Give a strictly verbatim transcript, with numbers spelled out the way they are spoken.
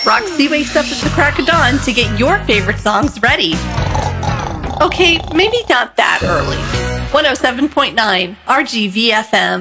Roxy wakes up at the crack of dawn to get your favorite songs ready. Okay, maybe not that early. one oh seven point nine R G V F M.